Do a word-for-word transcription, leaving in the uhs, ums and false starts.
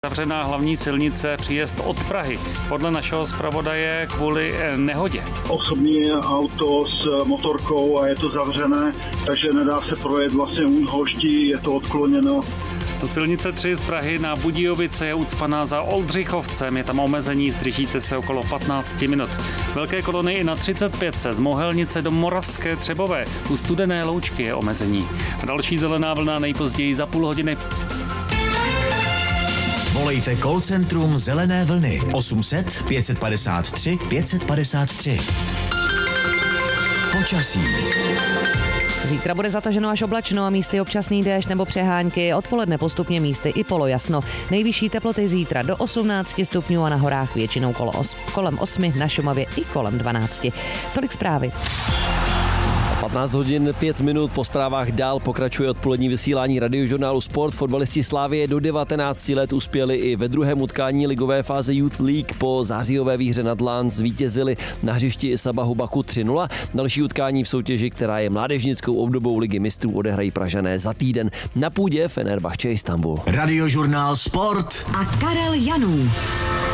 Zavřená hlavní silnice, příjezd od Prahy. Podle našeho zpravodaje kvůli nehodě. Osobní auto s motorkou a je to zavřené, takže nedá se projet vlastně úhoští, je to odkloněno. Silnice tři z Prahy na Budějovice je ucpaná za Oldřichovcem. Je tam omezení, zdržíte se okolo patnáct minut. Velké kolony i na třicet pět z Mohelnice do Moravské Třebové. U Studené Loučky je omezení. A další zelená vlna nejpozději za půl hodiny. Volejte call centrum Zelené vlny osm set pět padesát tři pět padesát tři. Počasí. Zítra bude zataženo až oblačno a místy občasný déšť nebo přehánky, odpoledne postupně místy i polojasno. Nejvyšší teploty zítra do osmnáct stupňů a na horách většinou kolo os, kolem osmi, na Šumavě i kolem dvanáct. Tolik zprávy. patnáct hodin pět minut po zprávách dál pokračuje odpolední vysílání Radiožurnálu Sport. Fotbalisti Slavie do devatenácti let uspěli i ve druhém utkání ligové fáze Youth League. Po zářijové výhře nad Lans zvítězili na hřišti Sabahu Baku tři nula. Další utkání v soutěži, která je mládežnickou obdobou Ligy mistrů, odehrají Pražané za týden na půdě Fenerbahče Istanbul. Radiožurnál Sport a Karel Janů.